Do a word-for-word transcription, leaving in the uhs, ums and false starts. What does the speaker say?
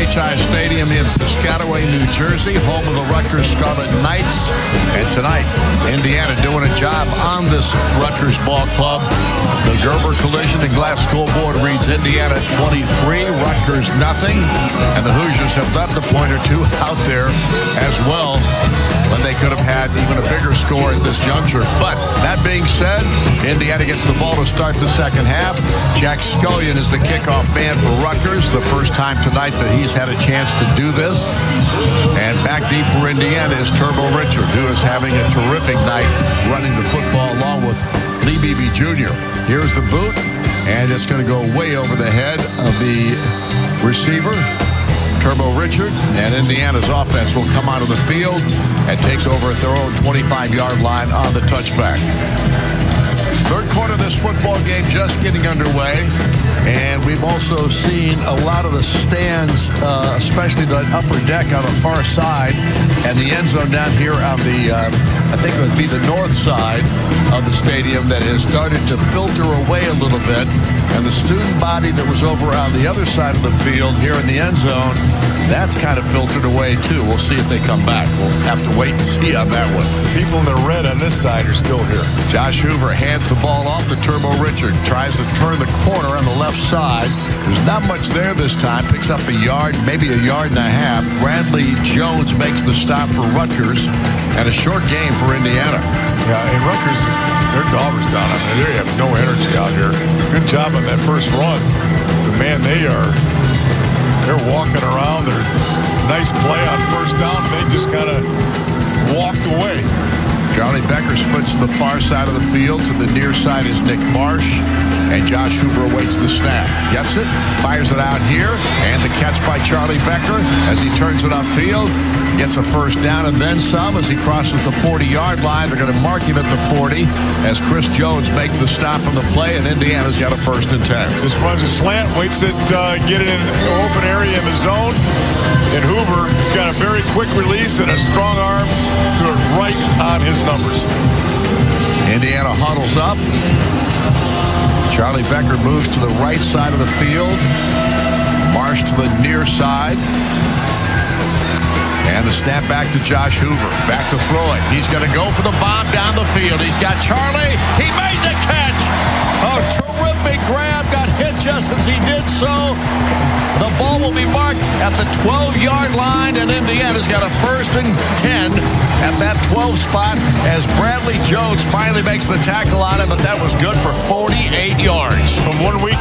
H I Stadium in Piscataway, New Jersey, home of the Rutgers Scarlet Knights. And tonight, Indiana doing a job on this Rutgers ball club. The Gerber collision and glass scoreboard reads Indiana twenty-three, Rutgers nothing. And the Hoosiers have left a point or two out there as well when they could have had even a bigger score at this juncture. But that being said, Indiana gets the ball to start the second half. Jack Scullion is the kickoff man for Rutgers. The first time tonight that he's had a chance to do this. And back deep for Indiana is Turbo Richard, who is having a terrific night running the football along with Lee Beebe Junior Here's the boot, and it's going to go way over the head of the receiver, Turbo Richard, and Indiana's offense will come out of the field and take over at their own twenty-five-yard line on the touchback. Third quarter of this football game just getting underway, and we've also seen a lot of the stands, uh, especially the upper deck on the far side, and the end zone down here on the, uh, I think it would be the north side of the stadium, that has started to filter away a little bit. And the student body that was over on the other side of the field here in the end zone, that's kind of filtered away too. We'll see if they come back. We'll have to wait and see on that one. People in the red on this side are still here. Josh Hoover hands the ball off to Turbo Richard. Tries to turn the corner on the left side. There's not much there this time. Picks up a yard, maybe a yard and a half. Bradley Jones makes the stop for Rutgers. And a short game for Indiana. Yeah, and Rutgers, their dollars down. I mean, they have no energy out here. Good job on that first run. But man, they are, they're walking around. They're nice play on first down. They just kind of walked away. Charlie Becker splits to the far side of the field. To the near side is Nick Marsh. And Josh Hoover awaits the snap. Gets it, fires it out here, and the catch by Charlie Becker as he turns it upfield. Gets a first down and then some as he crosses the forty-yard line. They're going to mark him at the forty as Chris Jones makes the stop on the play, and Indiana's got a first and ten. Just runs a slant, waits it, uh, get it in the open area in the zone. And Hoover has got a very quick release and a strong arm to it right on his numbers. Indiana huddles up. Charlie Becker moves to the right side of the field. Marsh to the near side. And the snap back to Josh Hoover. Back to throw it. He's going to go for the bomb down the field. He's got Charlie. He made the catch. A terrific grab. Got hit just as he did so. The ball will be marked at the twelve-yard line, and Indiana's got a first and ten at that twelve spot as Bradley Jones finally makes the tackle on him, but that was good for forty-eight yards. From one week